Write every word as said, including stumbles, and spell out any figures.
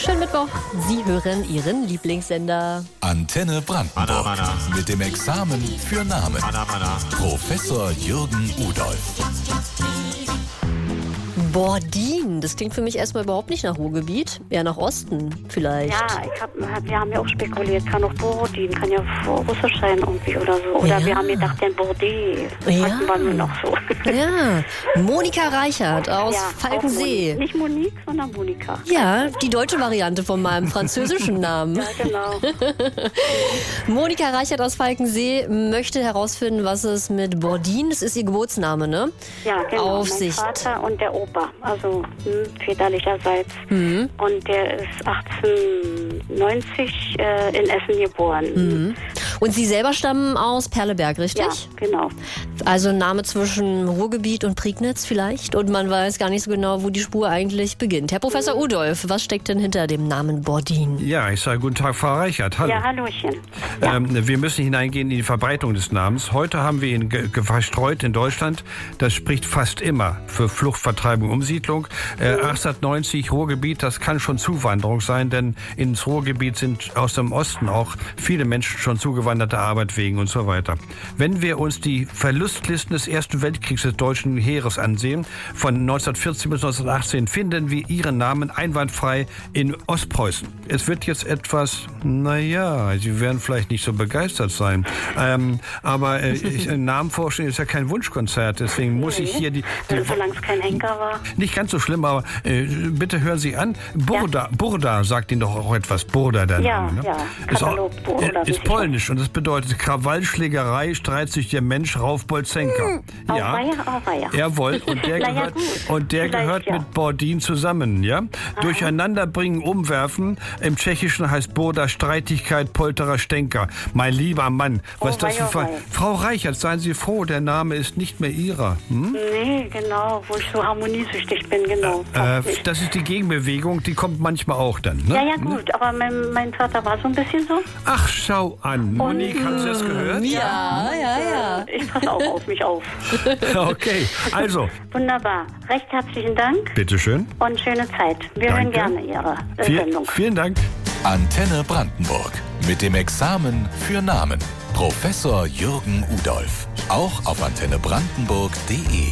Schönen Mittwoch. Sie hören Ihren Lieblingssender. Antenne Brandenburg. Mana, mana. Mit dem Examen für Namen. Mana, mana. Professor Jürgen Udolph. Bordin, das klingt für mich erstmal überhaupt nicht nach Ruhrgebiet. Eher nach Osten vielleicht. Ja, ich hab, wir haben ja auch spekuliert, kann auch Borodin, kann ja russisch sein irgendwie oder so. Oder Ja. wir haben gedacht, den Bordet. Ja. Hatten wir nur noch so. Ja, Monika Reichert aus Ja, Falkensee. auch Moni- Nicht Monique, sondern Monika. Ja, die deutsche Variante von meinem französischen Namen. Ja, genau. Monika Reichert aus Falkensee möchte herausfinden, was es mit Bordin, das ist ihr Geburtsname, ne? Ja, genau. Auf mein sich. Vater und der Opa, also hm, väterlicherseits. Mhm. Und der ist achtzehnhundertneunzig äh, in Essen geboren. Mhm. Und Sie selber stammen aus Perleberg, richtig? Ja, genau. Also ein Name zwischen Ruhrgebiet und Prignitz vielleicht. Und man weiß gar nicht so genau, wo die Spur eigentlich beginnt. Herr Professor Udolph, was steckt denn hinter dem Namen Bordin? Ja, ich sage guten Tag, Frau Reichert. Hallo. Ja, Hallöchen. Ja. Ähm, wir müssen hineingehen in die Verbreitung des Namens. Heute haben wir ihn ge- ge- verstreut in Deutschland. Das spricht fast immer für Flucht, Vertreibung, Umsiedlung. Äh, achtzehnhundertneunzig Ruhrgebiet, das kann schon Zuwanderung sein, denn ins Ruhrgebiet sind aus dem Osten auch viele Menschen schon zugewanderte Arbeit wegen und so weiter. Wenn wir uns die Verlustlisten des Ersten Weltkriegs des deutschen Heeres ansehen, von neunzehnhundertvierzehn bis neunzehnhundertachtzehn, finden wir ihren Namen einwandfrei in Ostpreußen. Es wird jetzt etwas, naja, Sie werden vielleicht nicht so begeistert sein, ähm, aber äh, ich, Namen vorstellen ist ja kein Wunschkonzert, deswegen muss ich hier die... die Solange es kein Henker war. nicht ganz so schlimm, aber äh, bitte hören Sie an. Burda, Burda sagt Ihnen doch auch etwas. Burda, der Ja, Name. Ne? ja, Ist, auch, Katalog Burda, äh, weiß ist ich polnisch und das bedeutet Krawallschlägerei, streit sich der Mensch Rauf Bolzenka. Ja, Auweia, auweia. jawohl. Und der Na ja, gehört, gut. und der Vielleicht, gehört ja. mit Bordin zusammen. Ja? Durcheinander bringen, umwerfen. Im Tschechischen heißt Burda Streitigkeit, Polterer, Stänker. Mein lieber Mann, was Oh, das für... wei, oh, Ver- wei. Frau Reichert, seien Sie froh, der Name ist nicht mehr Ihrer. Hm? Nee, genau, wo ich so harmoniesüchtig bin, genau. Äh, Passt nicht. das ist die Gegenbewegung, die kommt manchmal auch dann. Ne? Ja, ja, gut, aber mein, mein Vater war so ein bisschen so. Ach, schau an. Monique, haben Sie das gehört? Ja, ja, ja. Ich passe auch auf mich auf. Okay, also, Wunderbar. Recht herzlichen Dank bitteschön. und schöne Zeit. Wir Danke. hören gerne Ihre äh, Viel, Sendung. vielen Dank. Antenne Brandenburg. Mit dem Examen für Namen. Professor Jürgen Udolph. Auch auf antenne brandenburg punkt de.